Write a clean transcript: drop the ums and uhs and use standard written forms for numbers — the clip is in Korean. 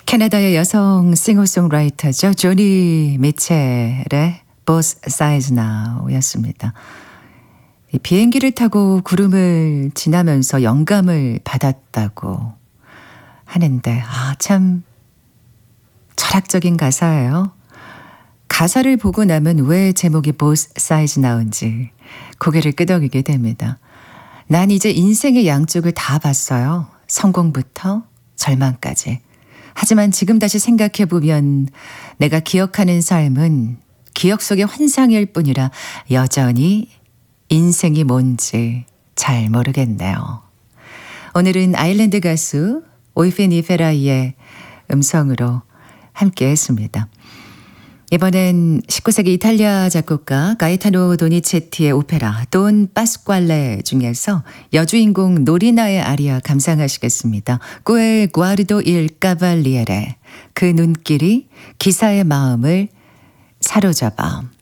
캐나다의 여성 싱어송라이터죠. 조니 미첼의 Both Sides Now였습니다. 이 비행기를 타고 구름을 지나면서 영감을 받았다고 하는데 참 철학적인 가사예요. 가사를 보고 나면 왜 제목이 Both Sides Now인지 고개를 끄덕이게 됩니다. 난 이제 인생의 양쪽을 다 봤어요. 성공부터 절망까지. 하지만 지금 다시 생각해보면 내가 기억하는 삶은 기억 속의 환상일 뿐이라 여전히 인생이 뭔지 잘 모르겠네요. 오늘은 아일랜드 가수 오이페니 페라이의 음성으로 함께 했습니다. 이번엔 19세기 이탈리아 작곡가 가에타노 도니체티의 오페라 돈 파스quale 중에서 여주인공 노리나의 아리아 감상하시겠습니다. Quel guardo il cavaliere, 그 눈길이 기사의 마음을 사로잡아.